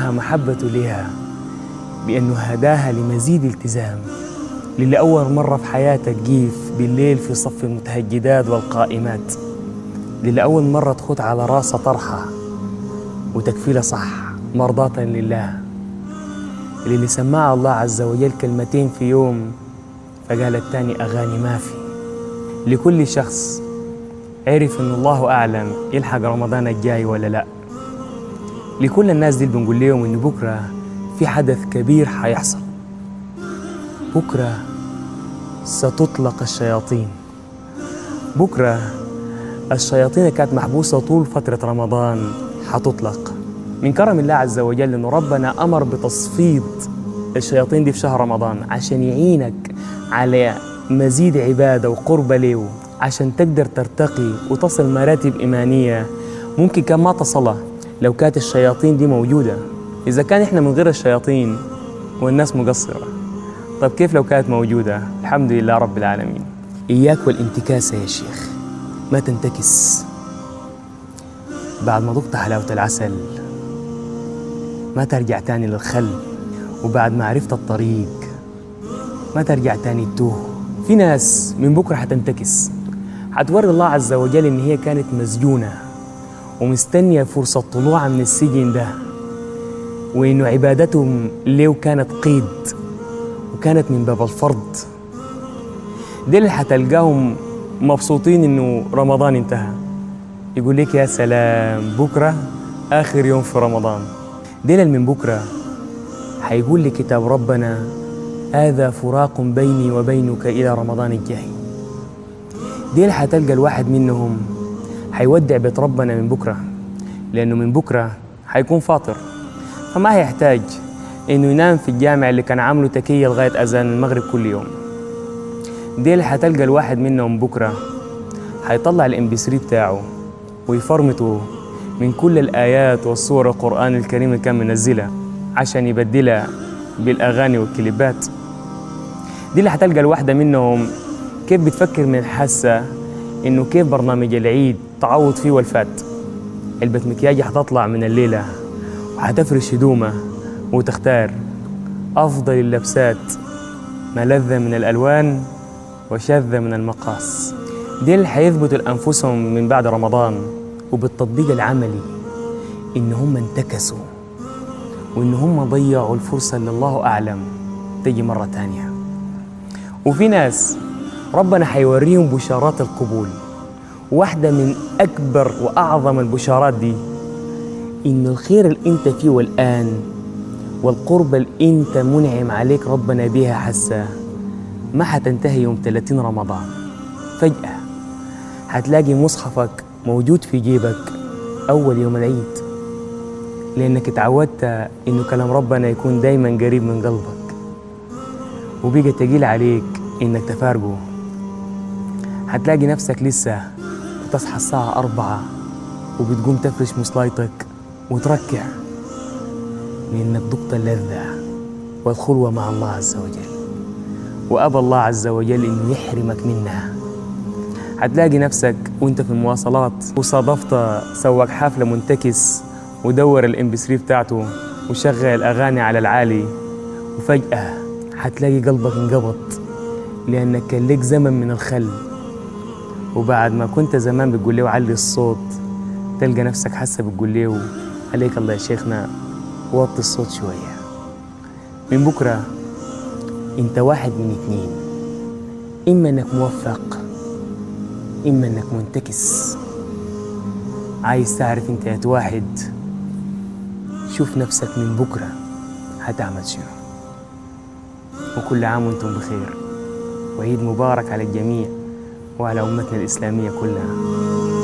وجدها محبته لها بأنه هداها لمزيد التزام، للي أول مرة في حياتك جيف بالليل في صف المتهجدات والقائمات، للي أول مرة تخوت على راسها طرحة وتكفيلها صح مرضاة لله، اللي سمع الله عز وجل كلمتين في يوم فقال التاني أغاني ما في. لكل شخص عرف إن الله أعلم يلحق رمضان الجاي ولا لا. لكل الناس دي بنقول لهم إن بكرة في حدث كبير حيحصل. بكرة ستطلق الشياطين. بكرة الشياطين كانت محبوسة طول فترة رمضان حتطلق من كرم الله عز وجل، إنه ربنا أمر بتصفيد الشياطين دي في شهر رمضان عشان يعينك على مزيد عبادة وقرب له، عشان تقدر ترتقي وتصل مراتب إيمانية ممكن كان ما تصلها لو كانت الشياطين دي موجودة. إذا كان إحنا من غير الشياطين والناس مقصرة، طب كيف لو كانت موجودة؟ الحمد لله رب العالمين. إياك والانتكاسة يا شيخ، ما تنتكس. بعد ما ذقت حلاوة العسل ما ترجع تاني للخل، وبعد ما عرفت الطريق ما ترجع تاني تتوه. في ناس من بكرة حتنتكس، حتوري الله عز وجل إن هي كانت مسجونة ومستنية فرصة طلوعها من السجن ده، وإنه عبادتهم ليه كانت قيد وكانت من باب الفرض. دي اللي حتلقاهم مبسوطين إنه رمضان انتهى، يقول لك يا سلام بكرة آخر يوم في رمضان. دي اللي من بكرة حيقول لي كتاب ربنا هذا فراق بيني وبينك إلى رمضان الجاي. دي اللي حتلقى الواحد منهم حيودع بيت ربنا من بكرة، لأنه من بكرة حيكون فاطر، فما هيحتاج إنه ينام في الجامع اللي كان عامله تكية لغاية أذان المغرب كل يوم. دي اللي حتلقى الواحد منهم بكرة حيطلع الMP3 بتاعه ويفرمته من كل الآيات والصور القرآن الكريم اللي كان منزلها عشان يبدلها بالأغاني والكليبات. دي اللي حتلقى الواحدة منهم كيف بتفكر من حاسة إنه كيف برنامج العيد تعوض فيه والفات. علبة مكياج حتطلع من الليلة وحتفرش هدومة وتختار أفضل اللبسات، ملذة من الألوان وشاذة من المقاس. دي اللي حيثبتوا لأنفسهم من بعد رمضان وبالتطبيق العملي إن هم انتكسوا، وإن هم ضيعوا الفرصة اللي الله أعلم تجي مرة تانية. وفي ناس ربنا حيوريهم بشارات القبول. واحدة من أكبر وأعظم البشارات دي إن الخير اللي أنت فيه والآن والقرب اللي أنت منعم عليك ربنا بيها حسا ما حتنتهي يوم 30 رمضان. فجأة حتلاقي مصحفك موجود في جيبك أول يوم العيد، لأنك اتعودت إنه كلام ربنا يكون دايما قريب من قلبك، وبيجي تقيل عليك إنك تفارقه. حتلاقي نفسك لسه بتصحى الساعة 4 وبتقوم تفرش مصلايتك وتركع، لأنك ذقت اللذة والخلوة مع الله عز وجل، وأبى الله عز وجل إنه يحرمك منها. حتلاقي نفسك وانت في المواصلات وصادفت سواق حفلة منتكس ودور الMP3 بتاعته وشغل الأغاني على العالي، وفجأة حتلاقي قلبك انقبض لأنك كان لك زمن من الخل، وبعد ما كنت زمان بتقول له علي الصوت تلقى نفسك حاسة بتقول له عليك الله يا شيخنا وطي الصوت شوية. من بكرة انت واحد من اتنين، إما انك موفق إما انك منتكس. عايز تعرف انت يا واحد؟ شوف نفسك من بكرة هتعمل شنو. وكل عام وانتم بخير، وعيد مبارك على الجميع وعلى أمتنا الإسلامية كلها.